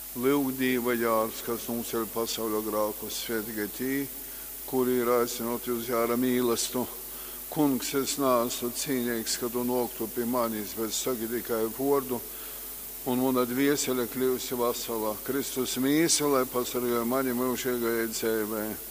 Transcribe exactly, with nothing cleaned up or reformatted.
Lūk, Dieva jārs, kas mums ir pasaules grākus, svētīgai tī, kuri ir aicinoti uz jāra mīlestību. Kungs, es neesmu cīnīgs, ka tu noktu pie manis, bet saki tikai vārdu, un mana dviesele kļūsi vesela. Kristus mīsa, lai pasargāja mani mūžīgajai dzīvei.